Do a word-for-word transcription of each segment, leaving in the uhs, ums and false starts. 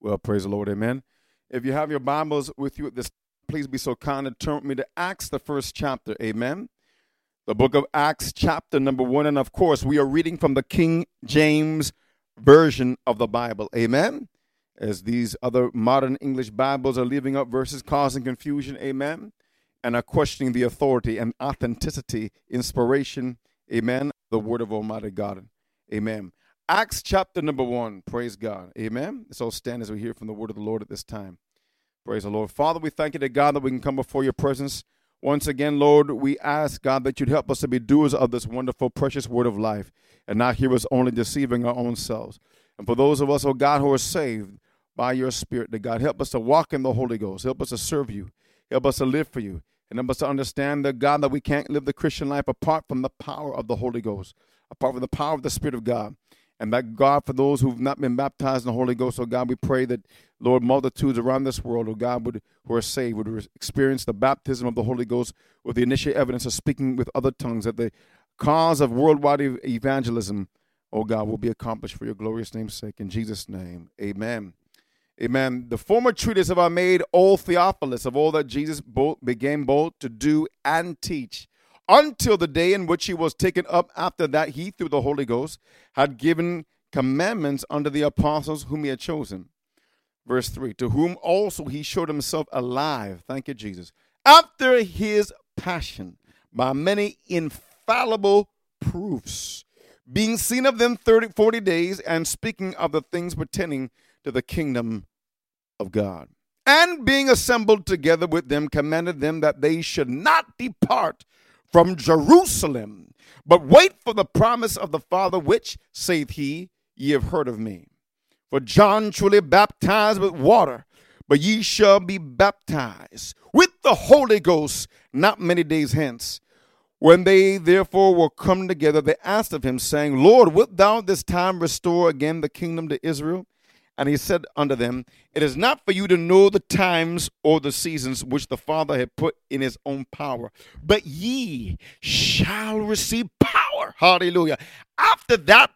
Well, praise the Lord, amen. If you have your Bibles with you at this, please be so kind and turn with me to Acts, the first chapter, amen. The book of Acts, chapter number one, and of course, we are reading from the King James Version of the Bible, amen. As these other modern English Bibles are leaving up verses causing confusion, amen, and are questioning the authority and authenticity, inspiration, amen, the word of Almighty God, amen. Acts chapter number one, praise God, amen. So stand as we hear from the word of the Lord at this time. Praise the Lord. Father, we thank you to God that we can come before your presence. Once again, Lord, we ask, God, that you'd help us to be doers of this wonderful, precious word of life and not hear us only deceiving our own selves. And for those of us, oh God, who are saved by your Spirit, that God, help us to walk in the Holy Ghost. Help us to serve you. Help us to live for you. And help us to understand that, God, that we can't live the Christian life apart from the power of the Holy Ghost, apart from the power of the Spirit of God. And that, God, for those who've not been baptized in the Holy Ghost, oh God, we pray that, Lord, multitudes around this world, oh God, would, who are saved, would experience the baptism of the Holy Ghost with the initial evidence of speaking with other tongues, that the cause of worldwide evangelism, oh God, will be accomplished for your glorious name's sake. In Jesus' name, amen. Amen. The former treatise have I made, O Theophilus, of all that Jesus both began both to do and teach, until the day in which he was taken up. After that, he, through the Holy Ghost, had given commandments unto the apostles whom he had chosen. Verse three, to whom also he showed himself alive, thank you, Jesus, after his passion, by many infallible proofs, being seen of them thirty, forty days, and speaking of the things pertaining to the kingdom of God. And being assembled together with them, commanded them that they should not depart from Jerusalem, but wait for the promise of the Father, which, saith he, ye have heard of me. For John truly baptized with water, but ye shall be baptized with the Holy Ghost not many days hence. When they therefore were come together, they asked of him, saying, Lord, wilt thou this time restore again the kingdom to Israel? And he said unto them, it is not for you to know the times or the seasons which the Father had put in his own power, but ye shall receive power. Hallelujah. After that,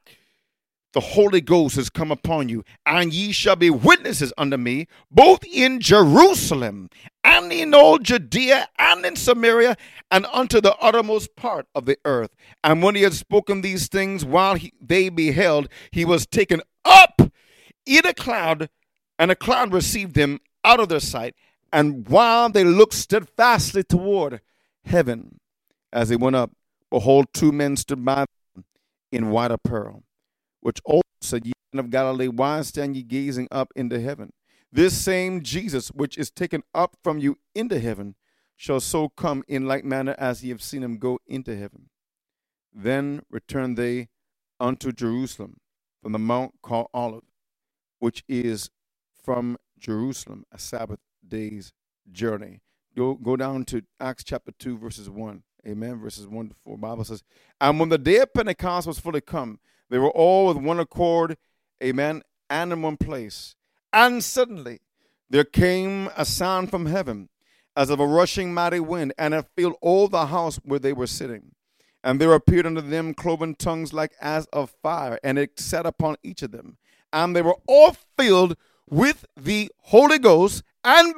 the Holy Ghost has come upon you, and ye shall be witnesses unto me, both in Jerusalem and in all Judea and in Samaria and unto the uttermost part of the earth. And when he had spoken these things, while he, they beheld, he was taken up in a cloud, and a cloud received him out of their sight. And while they looked steadfastly toward heaven, as they went up, behold, two men stood by them in white apparel, which also said, Ye men of Galilee, why stand ye gazing up into heaven? This same Jesus, which is taken up from you into heaven, shall so come in like manner as ye have seen him go into heaven. Then returned they unto Jerusalem from the mount called Olive, which is from Jerusalem a Sabbath day's journey. Go, go down to Acts chapter two, verses one. Amen. Verses one to four. The Bible says, and when the day of Pentecost was fully come, they were all with one accord, amen, and in one place. And suddenly there came a sound from heaven, as of a rushing mighty wind, and it filled all the house where they were sitting. And there appeared unto them cloven tongues like as of fire, and it sat upon each of them. And they were all filled with the Holy Ghost, and